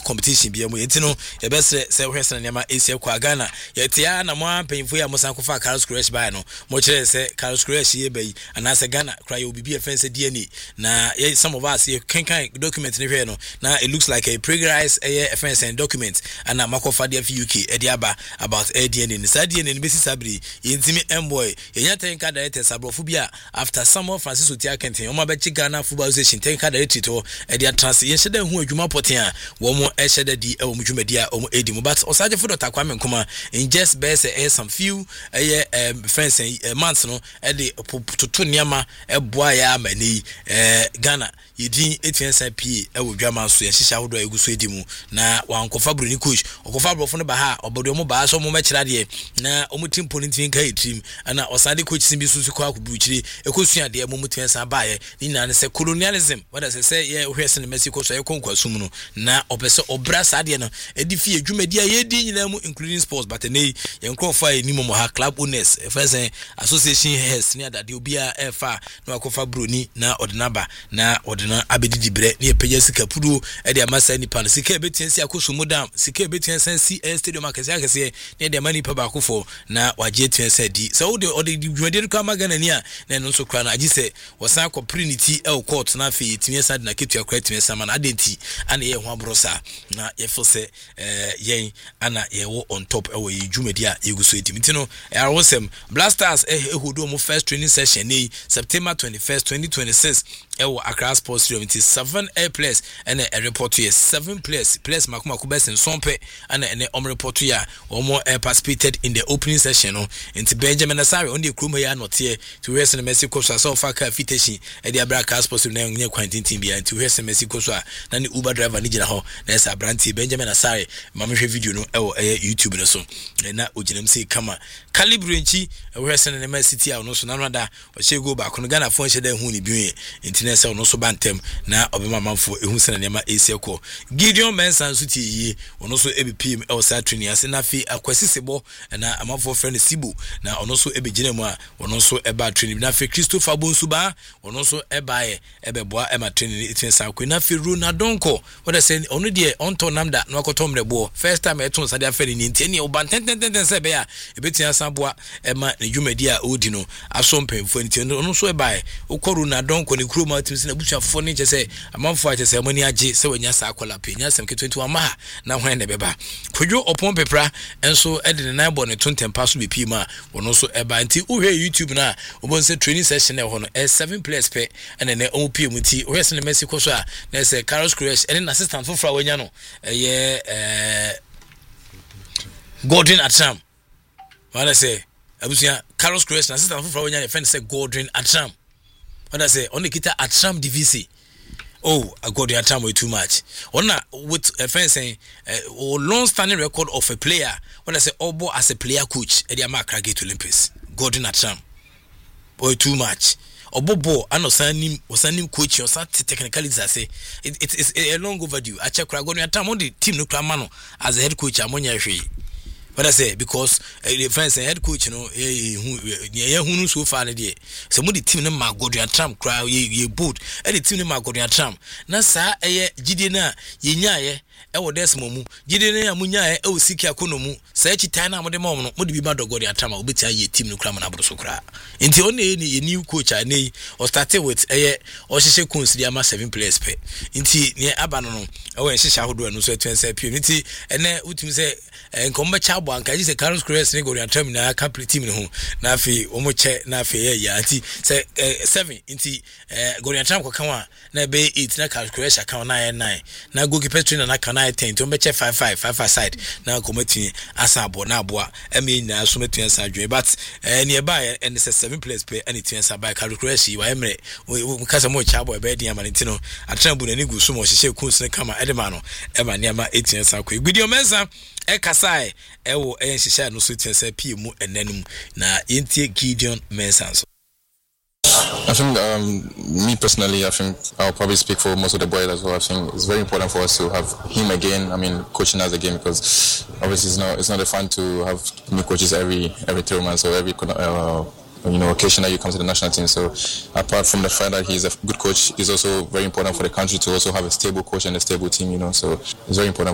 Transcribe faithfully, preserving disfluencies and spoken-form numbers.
competition bi amu enti no ye best say hwese na ma esi kwa Ghana ye tia na mo ampanyfo ya mo san kofa Carlos Crash by no mo kire say Carlos Crash ye bayi anase Ghana cry obi bi offense D N A na some of us ye kan kan document ni hwe no na it looks like a pre-rise a offense and document and na makofa de U K e dia ba about D N A ni sa D N A ni besi sabri ye ntimi emboy ye nya tenka director sabrofo bi a after Samuel Francis Otia Kenten o ma be Ghana Football Association tenka director to e dia trans ye hyeda hu adwuma poten a wo mo e hyeda di e wo dwumadi a wo edi mo but osaje fo Doctor Kwame Nkrumah in just base e some few e friends and months no e de toto niama e boa ya amani eh Ghana yedin eighteen S P e wo dwama so ye hyehya hodo egu so edi mu na wankofa broni coach okofa brofo no ba ha obodo mo ba so mo mekira de na omo team politin kai team ana osade coach simbi susu kwa kubuchiri ekosua de mo mutuen san baaye ni na ne se colonialism wada se se ye hwese ne Mexico so ye konkwasu mu no na opese obra sade no edifi adwumadi a ye di nyina mu including sports but ne ye nkrofa ni mo ha club owners first association heads ni adade obi a efa na akofa broni na ordinaba na ordina abedidi bre ne peja sika pudu e de amasa ni pan sika betensi akoso modam sika betensi C S stadium akese akese ne de mani pa ba akofo na waje tensi di so de odi dwumadi ka magana ni a na no so kra na agi se wosan ko prinity el court na fe timi sad na ketu akra timi sama na adenti ana ye ho abrosa na ye feel se eh yen ana ye wo on top e wo ye dwumadi a ye guso etimi tino e arosem Blasters eh ehudo mo first training session ni September twenty-first twenty twenty-six e wo Accra Sports Stadium ti seven A plus and a report here seven plus plus makuma kubes in sompe and a om report here or more participated in the opening session no into Benjamin Asare on the crew ya not here to rest in Mexico so far ka fitation e the Accra Sports na nye quantity bi and to rest in Mexico so na ni Uber driver ni gina ho na esa branti Benjamin Asare mamehwe video no e wo YouTube no so na oginam say kama calibre nchi we rest in the city a no so na nada o she go back no Ghana fon she da hu ni bi intine se no so bantem na obema manfo ehu se na nema esieko Gideon Mensah so tie ono so E B P e o sa training ase na fi akwasisebo na amanfo friend Sibu na ono so ebegina mu a ono so eba training na fi Christopher Bonsuba ono so eba e ebeboa ema training itin sa ko na fi Ronaldonko what I say ono de onto namda na akotom rebo first time eton sa de aferi ni nteni o ban ten ten ten se be ya ebetia sanboa ema ne dwumadi a odi no asompemfo nteni ono so eba e okọ Ronaldonko ne kroma timsi na butuafo ne je se amanfo a je se mani age se wanya sa akola pe nya sem ke twenty-one ma na hwan ne beba kodwo opon pepra enso e de ne nine ball ne twenty pass be pi ma wono so eba nti uhwe YouTube na obon se training session e ho no e seven players pe ene ne O P M ti uhwe se ne Mexico so a na se Carlos Crash ene assistant for fra wanya no ye eh Gordon Atram wala say abusia Carlos Crash na assistant for fra wanya e friend say Gordon Atram wala say on the kita Atram D V C. Oh, I got your time way too much. One with a friend saying, uh, long standing record of a player. When I say Obo as a player coach, Eddie Amakra get to Olympus. Gordon Atram. Boy, too much. Obo Bo, I know sending or sending coach or something technically. I say it, it is a long overdue. I check Gordon Atram on the team no Mano as a head coach. I'm on your free. What I say because uh, the friends and head coach, you know, eh, who who so far the day. So when the team name Gordon Atram cry ye ye boot, and the team name Gordon Atram. Na sa eh Gidena ye nya ye e wo desmo mu. Gidena ya munya e o siki akono mu. Sa echi tan na mo de mo no mo de bi ba do Gordon Atram obetia ye team no kra ma na bro so kra. Nti on e ni new coach a nei o started with eh o hihye consider ama seven players pe. Nti ne aba no no e wo hihye ahodo no so twenty pm. Nti ene utimi se enkomba cha Anka ji se Carlos Crash ne Gordon Atram na captain team ne ho na afi omo che na afi ya ya anti se seven inti Gordon Atram ko kan na be eight na Carlos Crash kan na nine na goalkeeper trainer na kan na ten to be che five five five side na komati asa abo na abo emi na so metu ansa dwen but ne ba and se seven players play and it ansa by Carlos Crash wa emre kasa mo cha abo be dia manti no Atram bu na ni gu so mo hye kunsu ne kama edema no e ba ne ma eight ansa ko Gideon Mensah e kasai e wo e nhihya no so tense P mu enanum na yentie Gideon Mensah. I think um, me personally, I think I'll probably speak for most of the boys as well. I think it's very important for us to have him again. I mean, coaching us again because obviously it's not it's not a fun to have new coaches every every three months or every uh, you know occasion that you come to the national team. So apart from the fact that he's a good coach, it's also very important for the country to also have a stable coach and a stable team. You know, so it's very important.